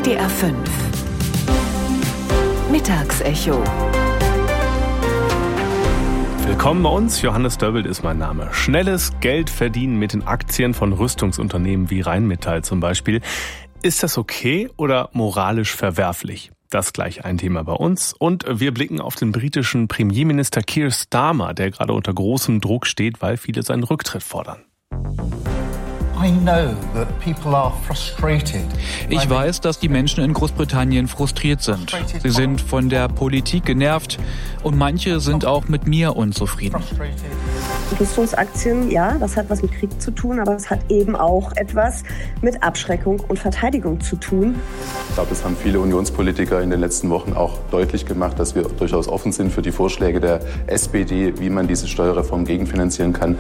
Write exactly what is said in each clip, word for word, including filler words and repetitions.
W D R fünf Mittagsecho. Willkommen bei uns, Johannes Döbbelt ist mein Name. Schnelles Geld verdienen mit den Aktien von Rüstungsunternehmen wie Rheinmetall zum Beispiel. Ist das okay oder moralisch verwerflich? Das gleich ein Thema bei uns. Und wir blicken auf den britischen Premierminister Keir Starmer, der gerade unter großem Druck steht, weil viele seinen Rücktritt fordern. Ich weiß, dass die Menschen in Großbritannien frustriert sind. Sie sind von der Politik genervt und manche sind auch mit mir unzufrieden. Rüstungsaktien, ja, das hat was mit Krieg zu tun, aber es hat eben auch etwas mit Abschreckung und Verteidigung zu tun. Ich glaube, das haben viele Unionspolitiker in den letzten Wochen auch deutlich gemacht, dass wir durchaus offen sind für die Vorschläge der S P D, wie man diese Steuerreform gegenfinanzieren kann.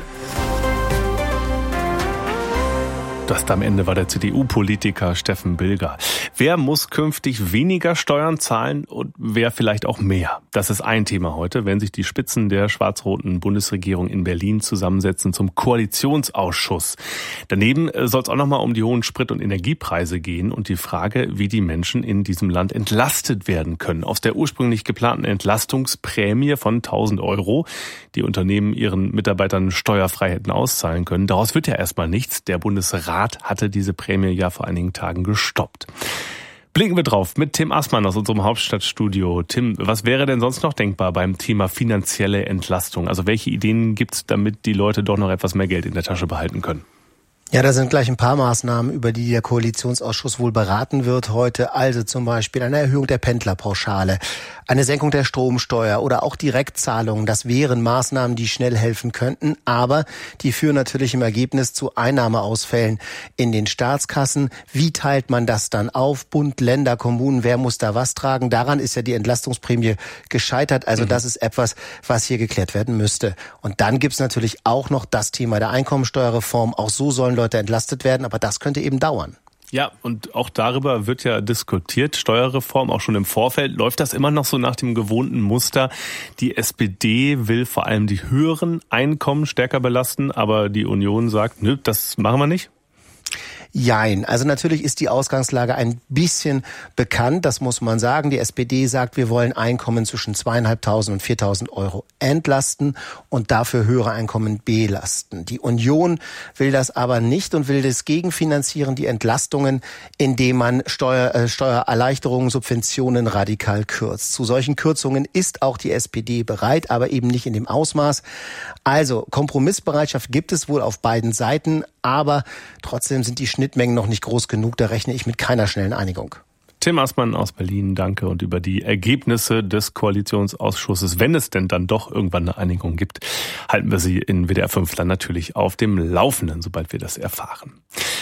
Das am Ende war der C D U-Politiker Steffen Bilger. Wer muss künftig weniger Steuern zahlen und wer vielleicht auch mehr? Das ist ein Thema heute, wenn sich die Spitzen der schwarz-roten Bundesregierung in Berlin zusammensetzen zum Koalitionsausschuss. Daneben soll es auch nochmal um die hohen Sprit- und Energiepreise gehen und die Frage, wie die Menschen in diesem Land entlastet werden können. Aus der ursprünglich geplanten Entlastungsprämie von tausend Euro, die Unternehmen ihren Mitarbeitern steuerfrei hätten auszahlen können. Daraus wird ja erstmal nichts. Der Bundesrat hatte diese Prämie ja vor einigen Tagen gestoppt. Blicken wir drauf mit Tim Assmann aus unserem Hauptstadtstudio. Tim, was wäre denn sonst noch denkbar beim Thema finanzielle Entlastung? Also welche Ideen gibt es, damit die Leute doch noch etwas mehr Geld in der Tasche behalten können? Ja, da sind gleich ein paar Maßnahmen, über die der Koalitionsausschuss wohl beraten wird heute. Also zum Beispiel eine Erhöhung der Pendlerpauschale, eine Senkung der Stromsteuer oder auch Direktzahlungen. Das wären Maßnahmen, die schnell helfen könnten, aber die führen natürlich im Ergebnis zu Einnahmeausfällen in den Staatskassen. Wie teilt man das dann auf? Bund, Länder, Kommunen, wer muss da was tragen? Daran ist ja die Entlastungsprämie gescheitert. Also mhm. das ist etwas, was hier geklärt werden müsste. Und dann gibt's natürlich auch noch das Thema der Einkommensteuerreform. Auch so sollen Leute entlastet werden, aber das könnte eben dauern. Ja, und auch darüber wird ja diskutiert, Steuerreform, auch schon im Vorfeld. Läuft das immer noch so nach dem gewohnten Muster? Die S P D will vor allem die höheren Einkommen stärker belasten, aber die Union sagt, nö, das machen wir nicht? Jein. Also natürlich ist die Ausgangslage ein bisschen bekannt, das muss man sagen. Die S P D sagt, wir wollen Einkommen zwischen zweieinhalbtausend und viertausend Euro entlasten und dafür höhere Einkommen belasten. Die Union will das aber nicht und will das gegenfinanzieren, die Entlastungen, indem man Steuer, äh, Steuererleichterungen, Subventionen radikal kürzt. Zu solchen Kürzungen ist auch die S P D bereit, aber eben nicht in dem Ausmaß. Also Kompromissbereitschaft gibt es wohl auf beiden Seiten, aber trotzdem sind die Schnittmengen noch nicht groß genug. Da rechne ich mit keiner schnellen Einigung. Tim Assmann aus Berlin, danke. Und über die Ergebnisse des Koalitionsausschusses, wenn es denn dann doch irgendwann eine Einigung gibt, halten wir Sie in W D R fünf dann natürlich auf dem Laufenden, sobald wir das erfahren.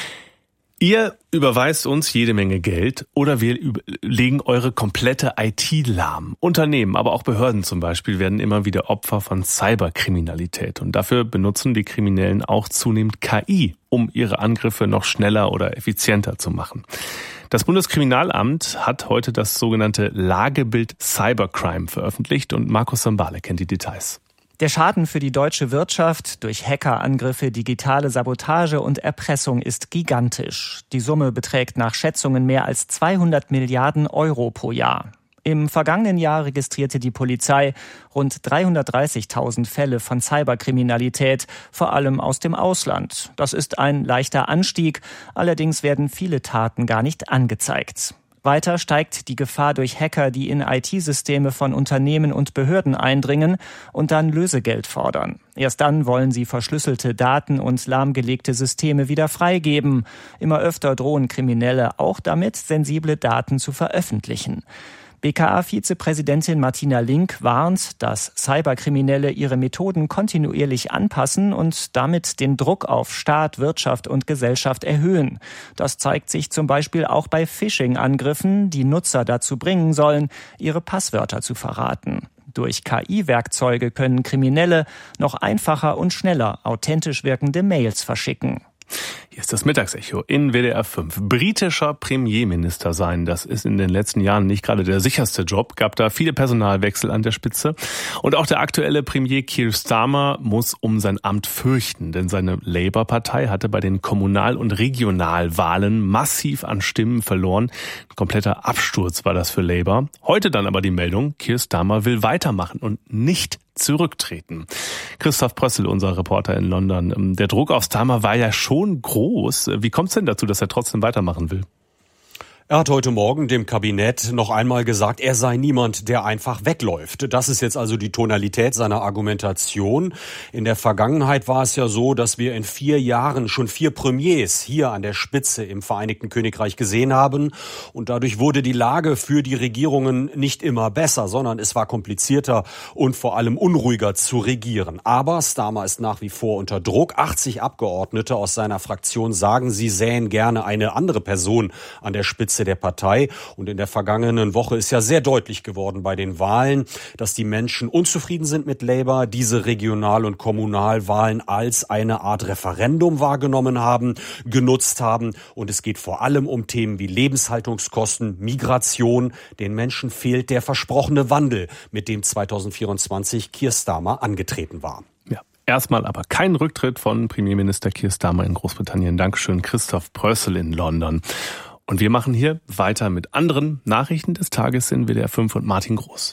Ihr überweist uns jede Menge Geld oder wir legen eure komplette I T lahm. Unternehmen, aber auch Behörden zum Beispiel, werden immer wieder Opfer von Cyberkriminalität. Und dafür benutzen die Kriminellen auch zunehmend K I, um ihre Angriffe noch schneller oder effizienter zu machen. Das Bundeskriminalamt hat heute das sogenannte Lagebild Cybercrime veröffentlicht und Markus Sambale kennt die Details. Der Schaden für die deutsche Wirtschaft durch Hackerangriffe, digitale Sabotage und Erpressung ist gigantisch. Die Summe beträgt nach Schätzungen mehr als zweihundert Milliarden Euro pro Jahr. Im vergangenen Jahr registrierte die Polizei rund dreihundertdreißigtausend Fälle von Cyberkriminalität, vor allem aus dem Ausland. Das ist ein leichter Anstieg, allerdings werden viele Taten gar nicht angezeigt. Weiter steigt die Gefahr durch Hacker, die in I T-Systeme von Unternehmen und Behörden eindringen und dann Lösegeld fordern. Erst dann wollen sie verschlüsselte Daten und lahmgelegte Systeme wieder freigeben. Immer öfter drohen Kriminelle auch damit, sensible Daten zu veröffentlichen. B K A-Vizepräsidentin Martina Link warnt, dass Cyberkriminelle ihre Methoden kontinuierlich anpassen und damit den Druck auf Staat, Wirtschaft und Gesellschaft erhöhen. Das zeigt sich zum Beispiel auch bei Phishing-Angriffen, die Nutzer dazu bringen sollen, ihre Passwörter zu verraten. Durch K I-Werkzeuge können Kriminelle noch einfacher und schneller authentisch wirkende Mails verschicken. Hier ist das Mittagsecho in W D R fünf. Britischer Premierminister sein, das ist in den letzten Jahren nicht gerade der sicherste Job. Gab da viele Personalwechsel an der Spitze. Und auch der aktuelle Premier Keir Starmer muss um sein Amt fürchten, denn seine Labour-Partei hatte bei den Kommunal- und Regionalwahlen massiv an Stimmen verloren. Ein kompletter Absturz war das für Labour. Heute dann aber die Meldung, Keir Starmer will weitermachen und nicht zurücktreten. Christoph Prössel, unser Reporter in London. Der Druck auf Starmer war ja schon groß. Wie kommt es denn dazu, dass er trotzdem weitermachen will? Er hat heute Morgen dem Kabinett noch einmal gesagt, er sei niemand, der einfach wegläuft. Das ist jetzt also die Tonalität seiner Argumentation. In der Vergangenheit war es ja so, dass wir in vier Jahren schon vier Premiers hier an der Spitze im Vereinigten Königreich gesehen haben. Und dadurch wurde die Lage für die Regierungen nicht immer besser, sondern es war komplizierter und vor allem unruhiger zu regieren. Aber Starmer ist nach wie vor unter Druck. achtzig Abgeordnete aus seiner Fraktion sagen, sie sähen gerne eine andere Person an der Spitze der Partei. Und in der vergangenen Woche ist ja sehr deutlich geworden bei den Wahlen, dass die Menschen unzufrieden sind mit Labour, diese Regional- und Kommunalwahlen als eine Art Referendum wahrgenommen haben, genutzt haben. Und es geht vor allem um Themen wie Lebenshaltungskosten, Migration. Den Menschen fehlt der versprochene Wandel, mit dem zweitausendvierundzwanzig Keir Starmer angetreten war. Ja. Erstmal aber kein Rücktritt von Premierminister Keir Starmer in Großbritannien. Dankeschön, Christoph Prössel in London. Und wir machen hier weiter mit anderen Nachrichten des Tages in W D R fünf und Martin Groß.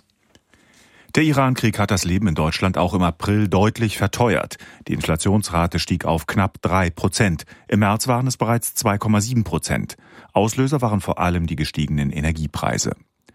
Der Iran-Krieg hat das Leben in Deutschland auch im April deutlich verteuert. Die Inflationsrate stieg auf knapp drei Prozent. Im März waren es bereits zwei Komma sieben Prozent. Auslöser waren vor allem die gestiegenen Energiepreise.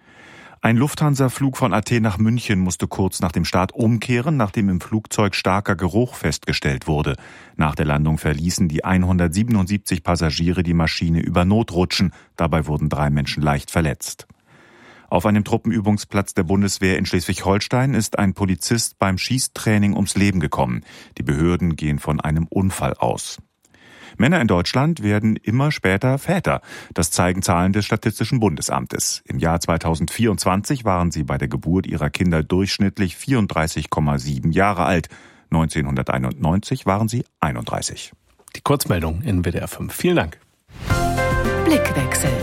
Ein Lufthansa-Flug von Athen nach München musste kurz nach dem Start umkehren, nachdem im Flugzeug starker Geruch festgestellt wurde. Nach der Landung verließen die hundertsiebenundsiebzig Passagiere die Maschine über Notrutschen. Dabei wurden drei Menschen leicht verletzt. Auf einem Truppenübungsplatz der Bundeswehr in Schleswig-Holstein ist ein Polizist beim Schießtraining ums Leben gekommen. Die Behörden gehen von einem Unfall aus. Männer in Deutschland werden immer später Väter. Das zeigen Zahlen des Statistischen Bundesamtes. Im Jahr zweitausendvierundzwanzig waren sie bei der Geburt ihrer Kinder durchschnittlich vierunddreißig Komma sieben Jahre alt. neunzehnhunderteinundneunzig waren sie einunddreißig. Die Kurzmeldung in W D R fünf. Vielen Dank. Blickwechsel.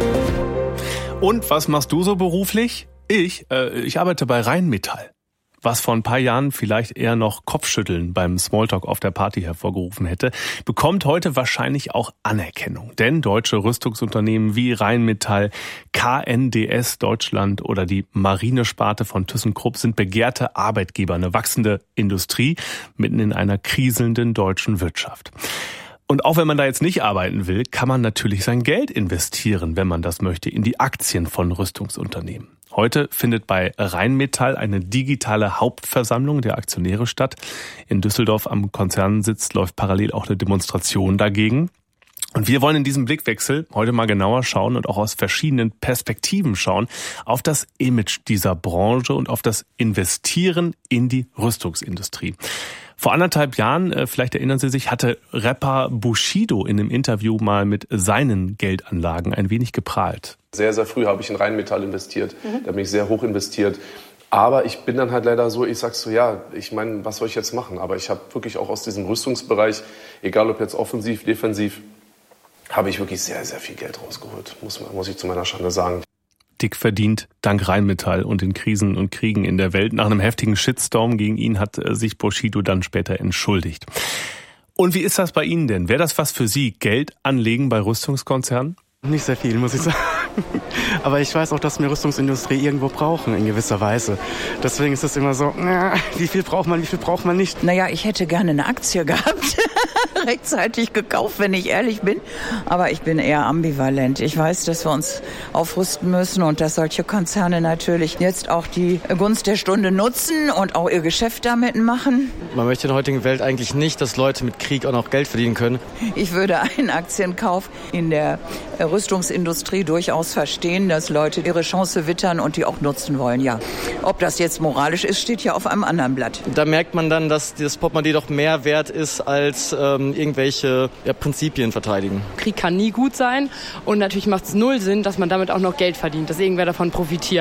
Und was machst du so beruflich? Ich, äh, ich arbeite bei Rheinmetall. Was vor ein paar Jahren vielleicht eher noch Kopfschütteln beim Smalltalk auf der Party hervorgerufen hätte, bekommt heute wahrscheinlich auch Anerkennung. Denn deutsche Rüstungsunternehmen wie Rheinmetall, K N D S Deutschland oder die Marinesparte von ThyssenKrupp sind begehrte Arbeitgeber, eine wachsende Industrie mitten in einer kriselnden deutschen Wirtschaft. Und auch wenn man da jetzt nicht arbeiten will, kann man natürlich sein Geld investieren, wenn man das möchte, in die Aktien von Rüstungsunternehmen. Heute findet bei Rheinmetall eine digitale Hauptversammlung der Aktionäre statt. In Düsseldorf am Konzernsitz läuft parallel auch eine Demonstration dagegen. Und wir wollen in diesem Blickwechsel heute mal genauer schauen und auch aus verschiedenen Perspektiven schauen auf das Image dieser Branche und auf das Investieren in die Rüstungsindustrie. Vor anderthalb Jahren, vielleicht erinnern Sie sich, hatte Rapper Bushido in einem Interview mal mit seinen Geldanlagen ein wenig geprahlt. Sehr, sehr früh habe ich in Rheinmetall investiert. Mhm. Da bin ich sehr hoch investiert. Aber ich bin dann halt leider so, ich sag so, ja, ich meine, was soll ich jetzt machen? Aber ich habe wirklich auch aus diesem Rüstungsbereich, egal ob jetzt offensiv, defensiv, habe ich wirklich sehr, sehr viel Geld rausgeholt, muss, muss ich zu meiner Schande sagen. Dick verdient, dank Rheinmetall und den Krisen und Kriegen in der Welt. Nach einem heftigen Shitstorm gegen ihn hat sich Bushido dann später entschuldigt. Und wie ist das bei Ihnen denn? Wäre das was für Sie, Geld anlegen bei Rüstungskonzernen? Nicht sehr viel, muss ich sagen. Aber ich weiß auch, dass wir Rüstungsindustrie irgendwo brauchen, in gewisser Weise. Deswegen ist es immer so, na, wie viel braucht man, wie viel braucht man nicht. Naja, ich hätte gerne eine Aktie gehabt. Rechtzeitig gekauft, wenn ich ehrlich bin. Aber ich bin eher ambivalent. Ich weiß, dass wir uns aufrüsten müssen und dass solche Konzerne natürlich jetzt auch die Gunst der Stunde nutzen und auch ihr Geschäft damit machen. Man möchte in der heutigen Welt eigentlich nicht, dass Leute mit Krieg auch noch Geld verdienen können. Ich würde einen Aktienkauf in der Rüstungsindustrie durchaus verstehen, dass Leute ihre Chance wittern und die auch nutzen wollen, ja. Ob das jetzt moralisch ist, steht ja auf einem anderen Blatt. Da merkt man dann, dass das Portemonnaie doch mehr wert ist, als ähm, irgendwelche ja, Prinzipien verteidigen. Krieg kann nie gut sein und natürlich macht es null Sinn, dass man damit auch noch Geld verdient, dass irgendwer davon profitiert.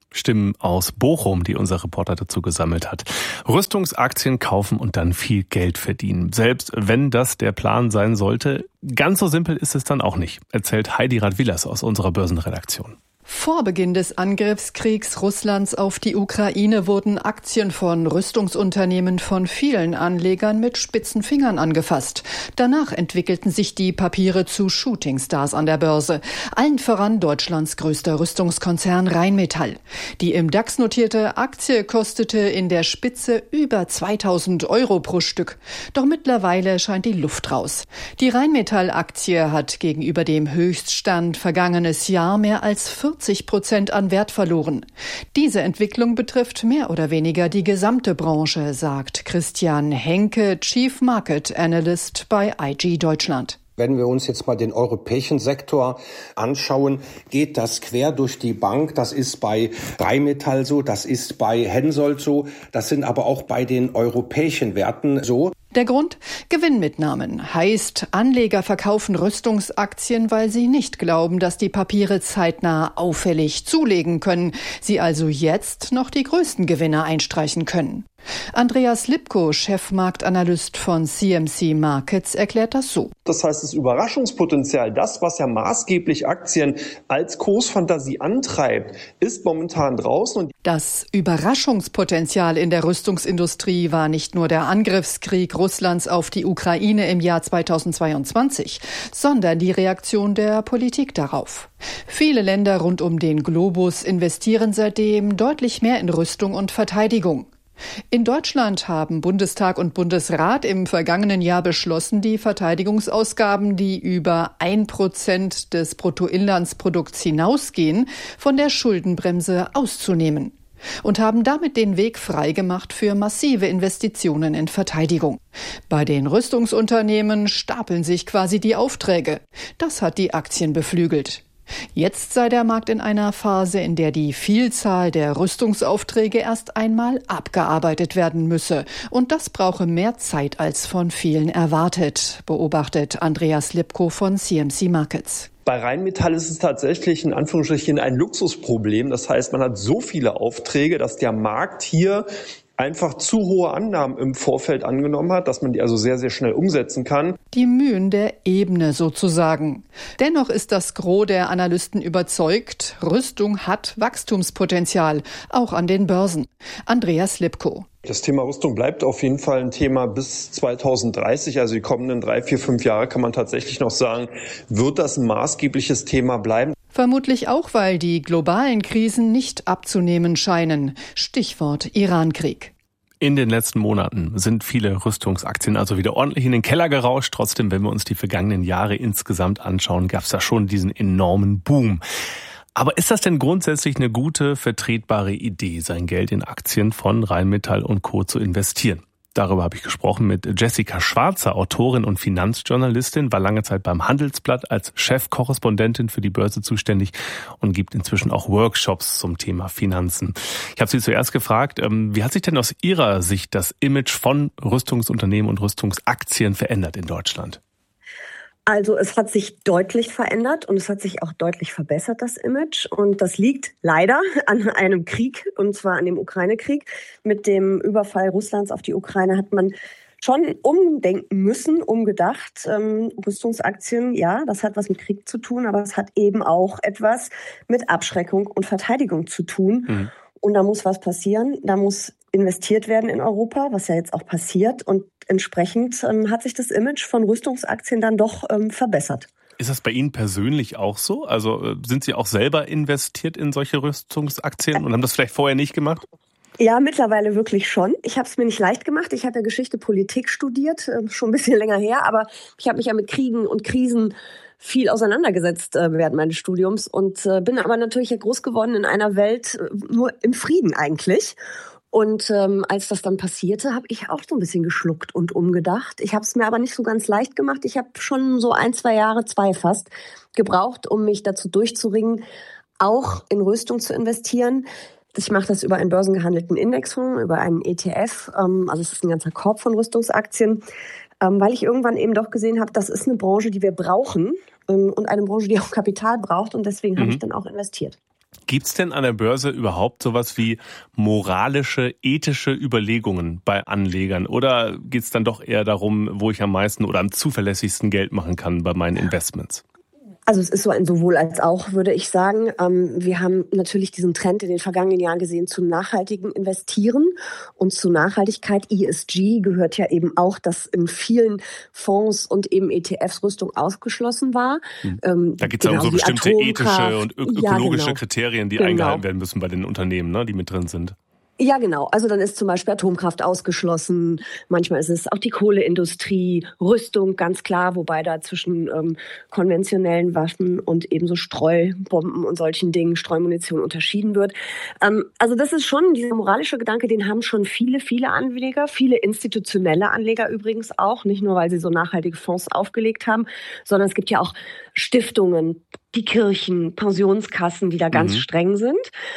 Stimmen aus Bochum, die unser Reporter dazu gesammelt hat. Rüstungsaktien kaufen und dann viel Geld verdienen. Selbst wenn das der Plan sein sollte, ganz so simpel ist es dann auch nicht, erzählt Heidi Radwilas aus unserer Börsenredaktion. Vor Beginn des Angriffskriegs Russlands auf die Ukraine wurden Aktien von Rüstungsunternehmen von vielen Anlegern mit spitzen Fingern angefasst. Danach entwickelten sich die Papiere zu Shootingstars an der Börse. Allen voran Deutschlands größter Rüstungskonzern Rheinmetall. Die im DAX notierte Aktie kostete in der Spitze über zweitausend Euro pro Stück. Doch mittlerweile scheint die Luft raus. Die Rheinmetall-Aktie hat gegenüber dem Höchststand vergangenes Jahr mehr als vierzig Prozent an Wert verloren. Diese Entwicklung betrifft mehr oder weniger die gesamte Branche, sagt Christian Henke, Chief Market Analyst bei I G Deutschland. Wenn wir uns jetzt mal den europäischen Sektor anschauen, geht das quer durch die Bank. Das ist bei Rheinmetall so, das ist bei Hensoldt so, das sind aber auch bei den europäischen Werten so. Der Grund? Gewinnmitnahmen. Heißt, Anleger verkaufen Rüstungsaktien, weil sie nicht glauben, dass die Papiere zeitnah auffällig zulegen können. Sie also jetzt noch die größten Gewinne einstreichen können. Andreas Lipko, Chefmarktanalyst von C M C Markets, erklärt das so. Das heißt, das Überraschungspotenzial, das, was ja maßgeblich Aktien als Kursfantasie antreibt, ist momentan draußen. Und das Überraschungspotenzial in der Rüstungsindustrie war nicht nur der Angriffskrieg Russlands auf die Ukraine im Jahr zweitausendzweiundzwanzig, sondern die Reaktion der Politik darauf. Viele Länder rund um den Globus investieren seitdem deutlich mehr in Rüstung und Verteidigung. In Deutschland haben Bundestag und Bundesrat im vergangenen Jahr beschlossen, die Verteidigungsausgaben, die über ein Prozent des Bruttoinlandsprodukts hinausgehen, von der Schuldenbremse auszunehmen und haben damit den Weg freigemacht für massive Investitionen in Verteidigung. Bei den Rüstungsunternehmen stapeln sich quasi die Aufträge. Das hat die Aktien beflügelt. Jetzt sei der Markt in einer Phase, in der die Vielzahl der Rüstungsaufträge erst einmal abgearbeitet werden müsse. Und das brauche mehr Zeit als von vielen erwartet, beobachtet Andreas Lipko von C M C Markets. Bei Rheinmetall ist es tatsächlich in Anführungsstrichen ein Luxusproblem. Das heißt, man hat so viele Aufträge, dass der Markt hier einfach zu hohe Annahmen im Vorfeld angenommen hat, dass man die also sehr, sehr schnell umsetzen kann. Die Mühen der Ebene sozusagen. Dennoch ist das Gros der Analysten überzeugt, Rüstung hat Wachstumspotenzial, auch an den Börsen. Andreas Lipko. Das Thema Rüstung bleibt auf jeden Fall ein Thema bis zweitausenddreißig, also die kommenden drei, vier, fünf Jahre kann man tatsächlich noch sagen, wird das ein maßgebliches Thema bleiben. Vermutlich auch, weil die globalen Krisen nicht abzunehmen scheinen. Stichwort Irankrieg. In den letzten Monaten sind viele Rüstungsaktien also wieder ordentlich in den Keller gerauscht. Trotzdem, wenn wir uns die vergangenen Jahre insgesamt anschauen, gab es da schon diesen enormen Boom. Aber ist das denn grundsätzlich eine gute, vertretbare Idee, sein Geld in Aktien von Rheinmetall und Co. zu investieren? Darüber habe ich gesprochen mit Jessica Schwarzer, Autorin und Finanzjournalistin, war lange Zeit beim Handelsblatt als Chefkorrespondentin für die Börse zuständig und gibt inzwischen auch Workshops zum Thema Finanzen. Ich habe sie zuerst gefragt, wie hat sich denn aus Ihrer Sicht das Image von Rüstungsunternehmen und Rüstungsaktien verändert in Deutschland? Also es hat sich deutlich verändert und es hat sich auch deutlich verbessert, das Image. Und das liegt leider an einem Krieg, und zwar an dem Ukraine-Krieg. Mit dem Überfall Russlands auf die Ukraine hat man schon umdenken müssen, umgedacht. Ähm, Rüstungsaktien, ja, das hat was mit Krieg zu tun, aber es hat eben auch etwas mit Abschreckung und Verteidigung zu tun. Mhm. Und da muss was passieren, da muss investiert werden in Europa, was ja jetzt auch passiert. Und entsprechend ähm, hat sich das Image von Rüstungsaktien dann doch ähm, verbessert. Ist das bei Ihnen persönlich auch so? Also äh, sind Sie auch selber investiert in solche Rüstungsaktien und haben das vielleicht vorher nicht gemacht? Ja, mittlerweile wirklich schon. Ich habe es mir nicht leicht gemacht. Ich habe ja Geschichte, Politik studiert, äh, schon ein bisschen länger her. Aber ich habe mich ja mit Kriegen und Krisen viel auseinandergesetzt äh, während meines Studiums und äh, bin aber natürlich ja groß geworden in einer Welt äh, nur im Frieden eigentlich. Und ähm, als das dann passierte, habe ich auch so ein bisschen geschluckt und umgedacht. Ich habe es mir aber nicht so ganz leicht gemacht. Ich habe schon so ein, zwei Jahre, zwei fast, gebraucht, um mich dazu durchzuringen, auch in Rüstung zu investieren. Ich mache das über einen börsengehandelten Indexfonds, über einen E T F. Ähm, also es ist ein ganzer Korb von Rüstungsaktien, ähm, weil ich irgendwann eben doch gesehen habe, das ist eine Branche, die wir brauchen ähm, und eine Branche, die auch Kapital braucht. Und deswegen mhm. habe ich dann auch investiert. Gibt's denn an der Börse überhaupt sowas wie moralische, ethische Überlegungen bei Anlegern? Oder geht's dann doch eher darum, wo ich am meisten oder am zuverlässigsten Geld machen kann bei meinen Investments? Also es ist so ein sowohl als auch, würde ich sagen. Wir haben natürlich diesen Trend in den vergangenen Jahren gesehen zum nachhaltigen Investieren und zu Nachhaltigkeit. E S G gehört ja eben auch, dass in vielen Fonds und eben E T Fs Rüstung ausgeschlossen war. Hm. Da geht es genau, um so bestimmte ethische und ökologische ja, genau. Kriterien, die genau. eingehalten werden müssen bei den Unternehmen, ne, die mit drin sind. Ja, genau. Also dann ist zum Beispiel Atomkraft ausgeschlossen. Manchmal ist es auch die Kohleindustrie, Rüstung, ganz klar, wobei da zwischen ähm, konventionellen Waffen und eben so Streubomben und solchen Dingen, Streumunition unterschieden wird. Ähm, also das ist schon dieser moralische Gedanke, den haben schon viele, viele Anleger, viele institutionelle Anleger übrigens auch, nicht nur, weil sie so nachhaltige Fonds aufgelegt haben, sondern es gibt ja auch Stiftungen, die Kirchen, Pensionskassen, die da ganz mhm. streng sind.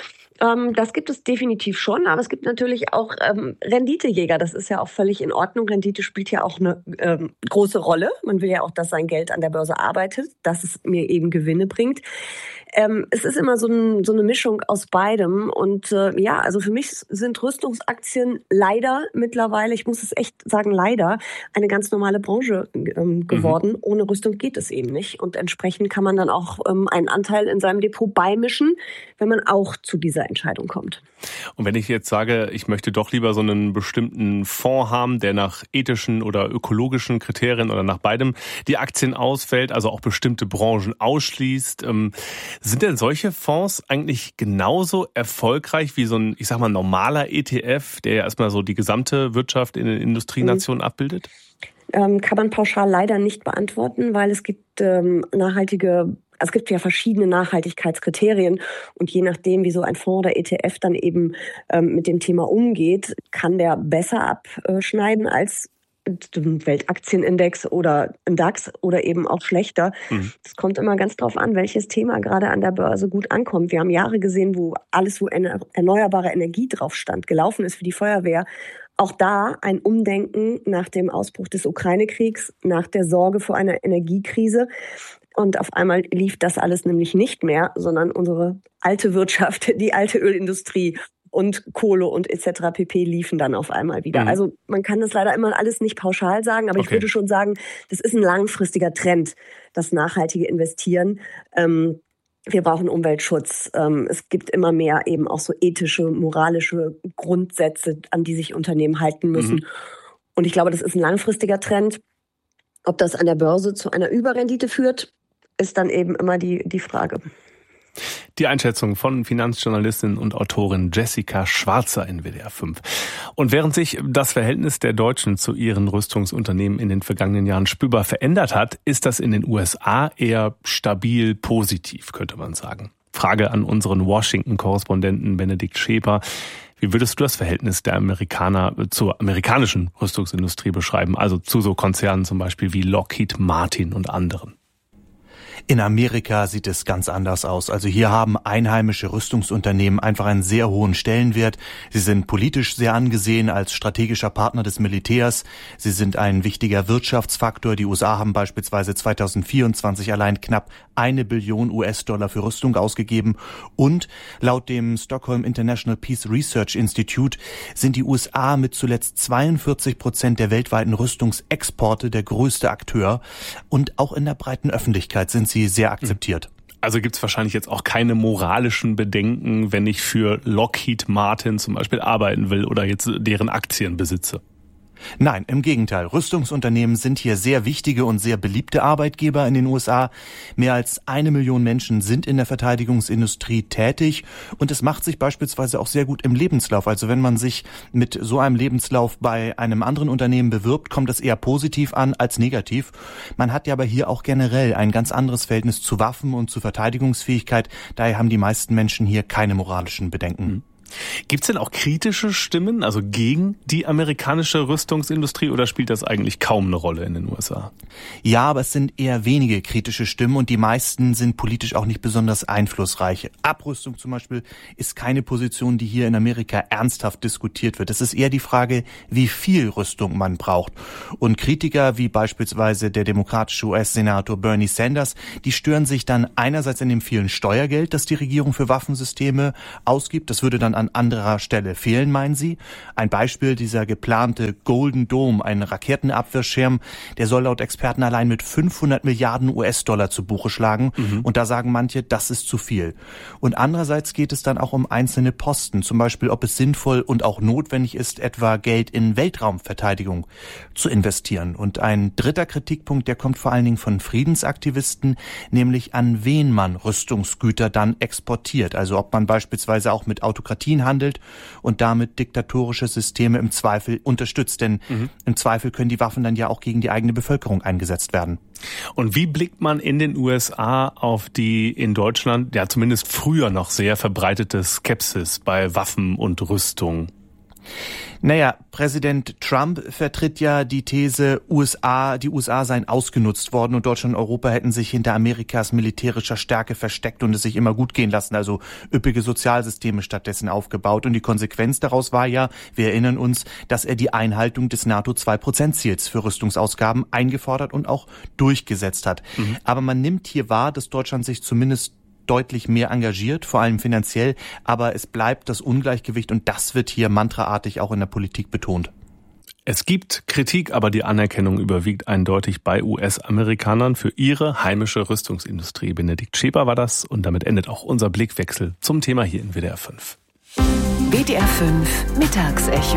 Das gibt es definitiv schon, aber es gibt natürlich auch ähm, Renditejäger. Das ist ja auch völlig in Ordnung. Rendite spielt ja auch eine ähm, große Rolle. Man will ja auch, dass sein Geld an der Börse arbeitet, dass es mir eben Gewinne bringt. Ähm, es ist immer so, ein, so eine Mischung aus beidem. Und äh, ja, also für mich sind Rüstungsaktien leider mittlerweile, ich muss es echt sagen, leider eine ganz normale Branche ähm, geworden. Mhm. Ohne Rüstung geht es eben nicht. Und entsprechend kann man dann auch ähm, einen Anteil in seinem Depot beimischen, wenn man auch zu dieser Entscheidung kommt. Und wenn ich jetzt sage, ich möchte doch lieber so einen bestimmten Fonds haben, der nach ethischen oder ökologischen Kriterien oder nach beidem die Aktien auswählt, also auch bestimmte Branchen ausschließt, ähm, sind denn solche Fonds eigentlich genauso erfolgreich wie so ein, ich sag mal, normaler E T F, der ja erstmal so die gesamte Wirtschaft in den Industrienationen mhm. abbildet? Ähm, kann man pauschal leider nicht beantworten, weil es gibt ähm, nachhaltige Es gibt ja verschiedene Nachhaltigkeitskriterien und je nachdem, wie so ein Fonds oder E T F dann eben ähm, mit dem Thema umgeht, kann der besser abschneiden als ein Weltaktienindex oder ein DAX oder eben auch schlechter. Mhm. Das kommt immer ganz drauf an, welches Thema gerade an der Börse gut ankommt. Wir haben Jahre gesehen, wo alles, wo erneuerbare Energie drauf stand, gelaufen ist für die Feuerwehr. Auch da ein Umdenken nach dem Ausbruch des Ukraine-Kriegs, nach der Sorge vor einer Energiekrise. Und auf einmal lief das alles nämlich nicht mehr, sondern unsere alte Wirtschaft, die alte Ölindustrie und Kohle und et cetera pp. Liefen dann auf einmal wieder. Mhm. Also man kann das leider immer alles nicht pauschal sagen, aber okay. ich würde schon sagen, das ist ein langfristiger Trend, das nachhaltige Investieren. Ähm, wir brauchen Umweltschutz. Ähm, es gibt immer mehr eben auch so ethische, moralische Grundsätze, an die sich Unternehmen halten müssen. Mhm. Und ich glaube, das ist ein langfristiger Trend. Ob das an der Börse zu einer Überrendite führt, ist dann eben immer die, die Frage. Die Einschätzung von Finanzjournalistin und Autorin Jessica Schwarzer in W D R fünf. Und während sich das Verhältnis der Deutschen zu ihren Rüstungsunternehmen in den vergangenen Jahren spürbar verändert hat, ist das in den U S A eher stabil positiv, könnte man sagen. Frage an unseren Washington-Korrespondenten Benedikt Scheper. Wie würdest du das Verhältnis der Amerikaner zur amerikanischen Rüstungsindustrie beschreiben? Also zu so Konzernen zum Beispiel wie Lockheed Martin und anderen? In Amerika sieht es ganz anders aus. Also hier haben einheimische Rüstungsunternehmen einfach einen sehr hohen Stellenwert. Sie sind politisch sehr angesehen als strategischer Partner des Militärs. Sie sind ein wichtiger Wirtschaftsfaktor. Die U S A haben beispielsweise zweitausendvierundzwanzig allein knapp eine Billion U S-Dollar für Rüstung ausgegeben. Und laut dem Stockholm International Peace Research Institute sind die U S A mit zuletzt zweiundvierzig Prozent der weltweiten Rüstungsexporte der größte Akteur. Und auch in der breiten Öffentlichkeit sind sie sehr akzeptiert. Also gibt es wahrscheinlich jetzt auch keine moralischen Bedenken, wenn ich für Lockheed Martin zum Beispiel arbeiten will oder jetzt deren Aktien besitze? Nein, im Gegenteil. Rüstungsunternehmen sind hier sehr wichtige und sehr beliebte Arbeitgeber in den U S A. Mehr als eine Million Menschen sind in der Verteidigungsindustrie tätig und es macht sich beispielsweise auch sehr gut im Lebenslauf. Also wenn man sich mit so einem Lebenslauf bei einem anderen Unternehmen bewirbt, kommt das eher positiv an als negativ. Man hat ja aber hier auch generell ein ganz anderes Verhältnis zu Waffen und zu Verteidigungsfähigkeit. Daher haben die meisten Menschen hier keine moralischen Bedenken. Gibt es denn auch kritische Stimmen, also gegen die amerikanische Rüstungsindustrie, oder spielt das eigentlich kaum eine Rolle in den U S A? Ja, aber es sind eher wenige kritische Stimmen und die meisten sind politisch auch nicht besonders einflussreich. Abrüstung zum Beispiel ist keine Position, die hier in Amerika ernsthaft diskutiert wird. Es ist eher die Frage, wie viel Rüstung man braucht. Und Kritiker wie beispielsweise der demokratische U S-Senator Bernie Sanders, die stören sich dann einerseits an dem vielen Steuergeld, das die Regierung für Waffensysteme ausgibt. Das würde dann an anderer Stelle fehlen, meinen sie. Ein Beispiel, dieser geplante Golden Dome, ein Raketenabwehrschirm, der soll laut Experten allein mit fünfhundert Milliarden U S-Dollar zu Buche schlagen. Mhm. Und da sagen manche, das ist zu viel. Und andererseits geht es dann auch um einzelne Posten, zum Beispiel, ob es sinnvoll und auch notwendig ist, etwa Geld in Weltraumverteidigung zu investieren. Und ein dritter Kritikpunkt, der kommt vor allen Dingen von Friedensaktivisten, nämlich an wen man Rüstungsgüter dann exportiert. Also ob man beispielsweise auch mit Autokratien handelt und damit diktatorische Systeme im Zweifel unterstützt. Denn mhm. im Zweifel können die Waffen dann ja auch gegen die eigene Bevölkerung eingesetzt werden. Und wie blickt man in den U S A auf die in Deutschland ja zumindest früher noch sehr verbreitete Skepsis bei Waffen und Rüstung? Naja, Präsident Trump vertritt ja die These, U S A, die U S A seien ausgenutzt worden und Deutschland und Europa hätten sich hinter Amerikas militärischer Stärke versteckt und es sich immer gut gehen lassen, also üppige Sozialsysteme stattdessen aufgebaut. Und die Konsequenz daraus war ja, wir erinnern uns, dass er die Einhaltung des NATO-zwei-Prozent-Ziels für Rüstungsausgaben eingefordert und auch durchgesetzt hat. Mhm. Aber man nimmt hier wahr, dass Deutschland sich zumindest deutlich mehr engagiert, vor allem finanziell, aber es bleibt das Ungleichgewicht und das wird hier mantraartig auch in der Politik betont. Es gibt Kritik, aber die Anerkennung überwiegt eindeutig bei U S-Amerikanern für ihre heimische Rüstungsindustrie. Benedikt Scheper war das und damit endet auch unser Blickwechsel zum Thema hier in W D R fünf. W D R fünf Mittagsecho.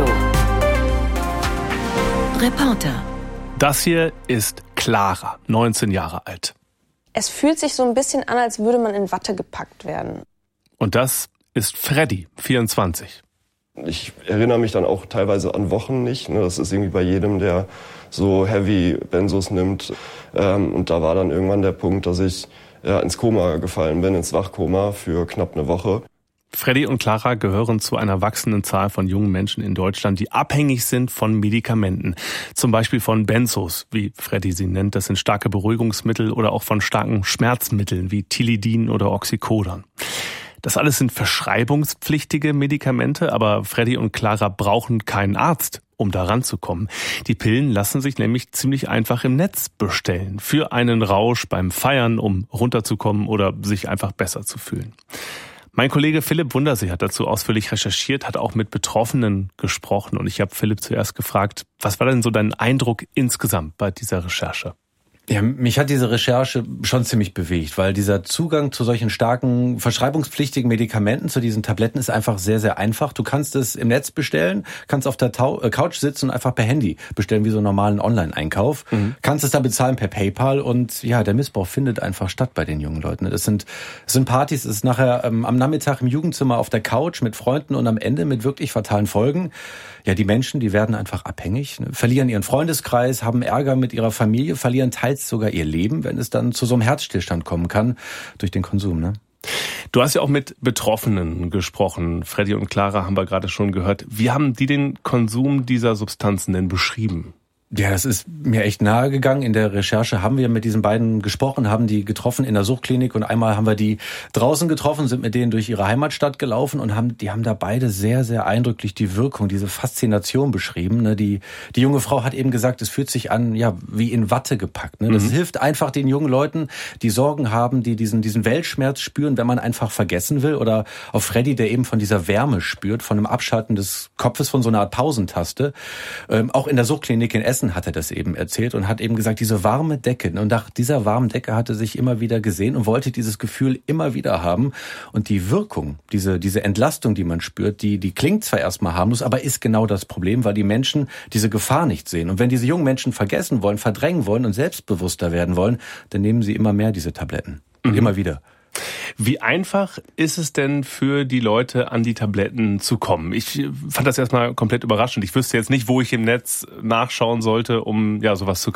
Reporter. Das hier ist Clara, neunzehn Jahre alt. Es fühlt sich so ein bisschen an, als würde man in Watte gepackt werden. Und das ist Freddy, vierundzwanzig. Ich erinnere mich dann auch teilweise an Wochen nicht. Das ist irgendwie bei jedem, der so Heavy Benzos nimmt. Und da war dann irgendwann der Punkt, dass ich ja, ins Koma gefallen bin, ins Wachkoma für knapp eine Woche. Freddy und Clara gehören zu einer wachsenden Zahl von jungen Menschen in Deutschland, die abhängig sind von Medikamenten. Zum Beispiel von Benzos, wie Freddy sie nennt. Das sind starke Beruhigungsmittel oder auch von starken Schmerzmitteln wie Tilidin oder Oxycodon. Das alles sind verschreibungspflichtige Medikamente, aber Freddy und Clara brauchen keinen Arzt, um da ranzukommen. Die Pillen lassen sich nämlich ziemlich einfach im Netz bestellen. Für einen Rausch beim Feiern, um runterzukommen oder sich einfach besser zu fühlen. Mein Kollege Philipp Wundersee hat dazu ausführlich recherchiert, hat auch mit Betroffenen gesprochen und ich habe Philipp zuerst gefragt, was war denn so dein Eindruck insgesamt bei dieser Recherche? Ja, mich hat diese Recherche schon ziemlich bewegt, weil dieser Zugang zu solchen starken, verschreibungspflichtigen Medikamenten, zu diesen Tabletten, ist einfach sehr, sehr einfach. Du kannst es im Netz bestellen, kannst auf der Tau- äh, Couch sitzen und einfach per Handy bestellen, wie so einen normalen Online-Einkauf. Mhm. Kannst es dann bezahlen per PayPal und ja, der Missbrauch findet einfach statt bei den jungen Leuten. Das sind, das sind Partys, es ist nachher ähm, am Nachmittag im Jugendzimmer auf der Couch mit Freunden und am Ende mit wirklich fatalen Folgen. Ja, die Menschen, die werden einfach abhängig, ne? Verlieren ihren Freundeskreis, haben Ärger mit ihrer Familie, verlieren teils sogar ihr Leben, wenn es dann zu so einem Herzstillstand kommen kann durch den Konsum, ne? Du hast ja auch mit Betroffenen gesprochen. Freddy und Clara haben wir gerade schon gehört. Wie haben die den Konsum dieser Substanzen denn beschrieben? Ja, das ist mir echt nahe gegangen. In der Recherche haben wir mit diesen beiden gesprochen, haben die getroffen in der Suchtklinik und einmal haben wir die draußen getroffen, sind mit denen durch ihre Heimatstadt gelaufen und haben, die haben da beide sehr, sehr eindrücklich die Wirkung, diese Faszination beschrieben. Ne? Die, die junge Frau hat eben gesagt, es fühlt sich an, ja, wie in Watte gepackt. Ne? Das mhm. hilft einfach den jungen Leuten, die Sorgen haben, die diesen, diesen Weltschmerz spüren, wenn man einfach vergessen will. Oder auf Freddy, der eben von dieser Wärme spürt, von einem Abschalten des Kopfes, von so einer Art Pausentaste. Ähm, auch in der Suchtklinik in Essen hat er das eben erzählt und hat eben gesagt, diese warme Decke, und nach dieser warmen Decke hatte sich immer wieder gesehen und wollte dieses Gefühl immer wieder haben. Und die Wirkung, diese, diese Entlastung, die man spürt, die, die klingt zwar erstmal harmlos, aber ist genau das Problem, weil die Menschen diese Gefahr nicht sehen. Und wenn diese jungen Menschen vergessen wollen, verdrängen wollen und selbstbewusster werden wollen, dann nehmen sie immer mehr diese Tabletten. Und mhm. immer wieder. Wie einfach ist es denn für die Leute, an die Tabletten zu kommen? Ich fand das erstmal komplett überraschend. Ich wüsste jetzt nicht, wo ich im Netz nachschauen sollte, um ja sowas zu kaufen.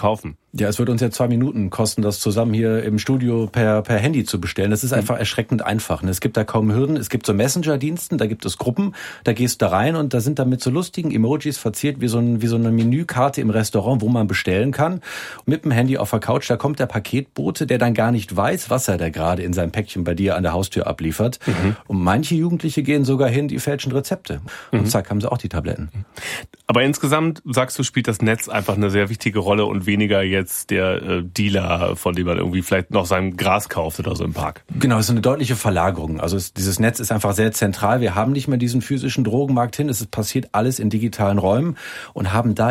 Ja, es wird uns ja zwei Minuten kosten, das zusammen hier im Studio per per Handy zu bestellen. Das ist einfach erschreckend einfach. Es gibt da kaum Hürden. Es gibt so Messenger-Diensten, da gibt es Gruppen, da gehst du da rein und da sind dann mit so lustigen Emojis verziert wie so, ein, wie so eine Menükarte im Restaurant, wo man bestellen kann. Und mit dem Handy auf der Couch, da kommt der Paketbote, der dann gar nicht weiß, was er da gerade in seinem Päckchen bei dir an der Haustür abliefert. Mhm. Und manche Jugendliche gehen sogar hin, die fälschen Rezepte. Und mhm. zack, haben sie auch die Tabletten. Aber insgesamt, sagst du, spielt das Netz einfach eine sehr wichtige Rolle und weniger jetzt jetzt der äh, Dealer, von dem man irgendwie vielleicht noch sein Gras kauft oder so im Park. Genau, es ist eine deutliche Verlagerung. Also es, dieses Netz ist einfach sehr zentral. Wir haben nicht mehr diesen physischen Drogenmarkt hin. Es ist passiert alles in digitalen Räumen und haben da